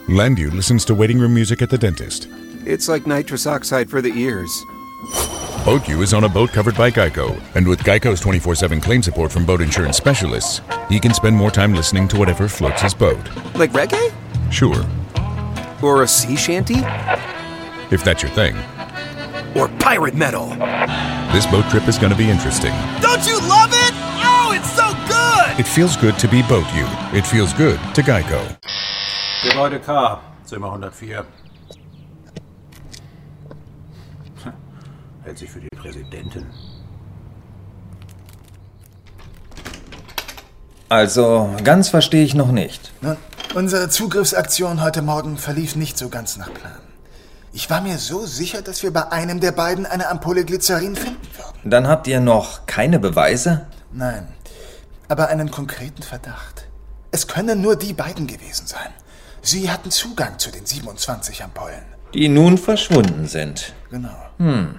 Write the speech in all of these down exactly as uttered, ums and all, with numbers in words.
Landu listens to waiting room music at the dentist. It's like nitrous oxide for the ears. BoatU is on a boat covered by Geico. And with Geico's twenty-four seven claim support from boat insurance specialists, he can spend more time listening to whatever floats his boat. Like reggae? Sure. Or a sea shanty? If that's your thing. Or pirate metal? This boat trip is going to be interesting. Don't you love it? Oh, it's so good! It feels good to be BoatU. It feels good to Geico. Gebäude K, Zimmer hundertvier. Hält sich für die Präsidentin. Also, ganz verstehe ich noch nicht. Nun, unsere Zugriffsaktion heute Morgen verlief nicht so ganz nach Plan. Ich war mir so sicher, dass wir bei einem der beiden eine Ampulle Glycerin finden würden. Dann habt ihr noch keine Beweise? Nein, aber einen konkreten Verdacht. Es können nur die beiden gewesen sein. Sie hatten Zugang zu den siebenundzwanzig Ampullen. Die nun verschwunden sind. Genau. Hm.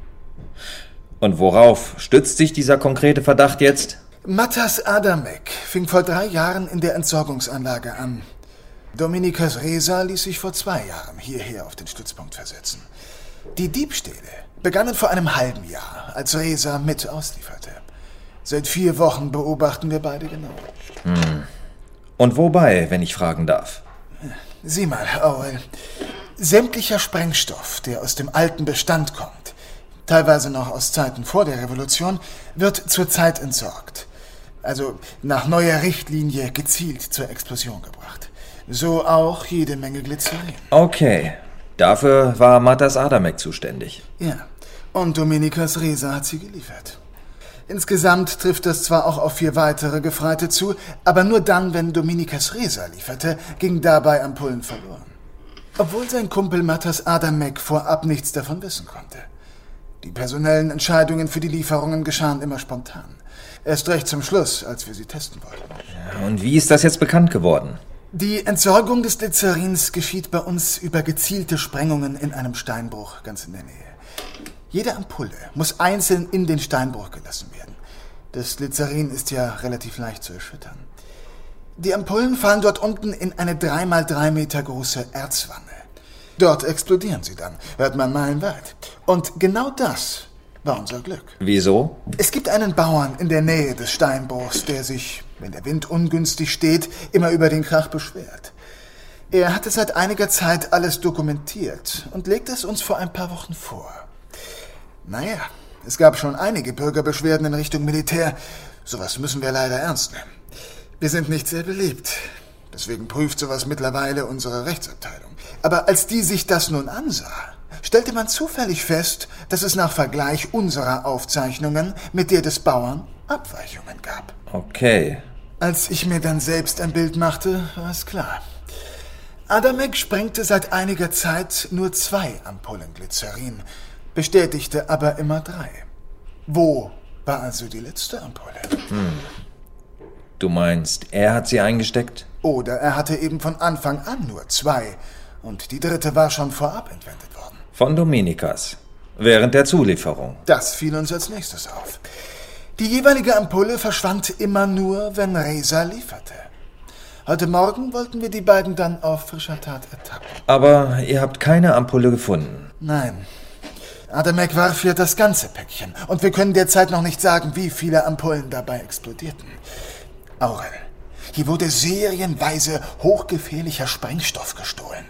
Und worauf stützt sich dieser konkrete Verdacht jetzt? Matas Adamek fing vor drei Jahren in der Entsorgungsanlage an. Dominikas Reza ließ sich vor zwei Jahren hierher auf den Stützpunkt versetzen. Die Diebstähle begannen vor einem halben Jahr, als Reza mit auslieferte. Seit vier Wochen beobachten wir beide genau. Hm. Und wobei, wenn ich fragen darf? Sieh mal, Owen. Sämtlicher Sprengstoff, der aus dem alten Bestand kommt, teilweise noch aus Zeiten vor der Revolution, wird zurzeit entsorgt. Also nach neuer Richtlinie gezielt zur Explosion gebracht. So auch jede Menge Glycerin. Okay, dafür war Matas Adamek zuständig. Ja, und Dominikas Reza hat sie geliefert. Insgesamt trifft das zwar auch auf vier weitere Gefreite zu, aber nur dann, wenn Dominikas Reza lieferte, gingen dabei Ampullen verloren. Obwohl sein Kumpel Matas Adamek vorab nichts davon wissen konnte. Die personellen Entscheidungen für die Lieferungen geschahen immer spontan. Erst recht zum Schluss, als wir sie testen wollten. Ja, und wie ist das jetzt bekannt geworden? Die Entsorgung des Glycerins geschieht bei uns über gezielte Sprengungen in einem Steinbruch ganz in der Nähe. Jede Ampulle muss einzeln in den Steinbruch gelassen werden. Das Glycerin ist ja relativ leicht zu erschüttern. Die Ampullen fallen dort unten in eine drei mal drei Meter große Erzwanne. Dort explodieren sie dann, hört man meilenweit. Und genau das war unser Glück. Wieso? Es gibt einen Bauern in der Nähe des Steinbruchs, der sich, wenn der Wind ungünstig steht, immer über den Krach beschwert. Er hatte seit einiger Zeit alles dokumentiert und legt es uns vor ein paar Wochen vor. Naja, es gab schon einige Bürgerbeschwerden in Richtung Militär. Sowas müssen wir leider ernst nehmen. Wir sind nicht sehr beliebt. Deswegen prüft sowas mittlerweile unsere Rechtsabteilung. Aber als die sich das nun ansah, stellte man zufällig fest, dass es nach Vergleich unserer Aufzeichnungen mit der des Bauern Abweichungen gab. Okay. Als ich mir dann selbst ein Bild machte, war es klar. Adamek sprengte seit einiger Zeit nur zwei Ampullen Glycerin, bestätigte aber immer drei. Wo war also die letzte Ampulle? Hm. Du meinst, er hat sie eingesteckt? Oder er hatte eben von Anfang an nur zwei und die dritte war schon vorab entwendet worden. Von Dominikas. Während der Zulieferung. Das fiel uns als nächstes auf. Die jeweilige Ampulle verschwand immer nur, wenn Reza lieferte. Heute Morgen wollten wir die beiden dann auf frischer Tat ertappen. Aber ihr habt keine Ampulle gefunden? Nein. Adamek warf hier das ganze Päckchen und wir können derzeit noch nicht sagen, wie viele Ampullen dabei explodierten. Aurel, hier wurde serienweise hochgefährlicher Sprengstoff gestohlen.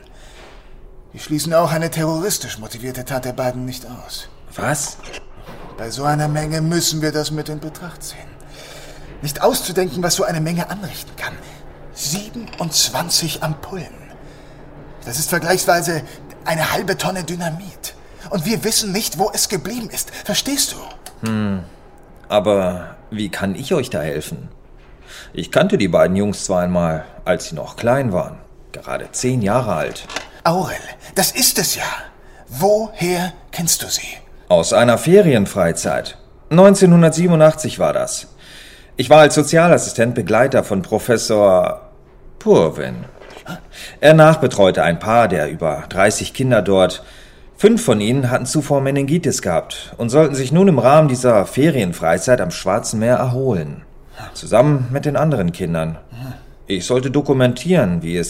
Wir schließen auch eine terroristisch motivierte Tat der beiden nicht aus. Was? Bei so einer Menge müssen wir das mit in Betracht ziehen. Nicht auszudenken, was so eine Menge anrichten kann. siebenundzwanzig Ampullen. Das ist vergleichsweise eine halbe Tonne Dynamit. Und wir wissen nicht, wo es geblieben ist. Verstehst du? Hm. Aber wie kann ich euch da helfen? Ich kannte die beiden Jungs zwar einmal, als sie noch klein waren. Gerade zehn Jahre alt. Aurel, das ist es ja. Woher kennst du sie? Aus einer Ferienfreizeit. neunzehnhundertsiebenundachtzig war das. Ich war als Sozialassistent Begleiter von Professor Purwin. Er nachbetreute ein Paar der über dreißig Kinder dort. Fünf von ihnen hatten zuvor Meningitis gehabt und sollten sich nun im Rahmen dieser Ferienfreizeit am Schwarzen Meer erholen. Zusammen mit den anderen Kindern. Ich sollte dokumentieren, wie es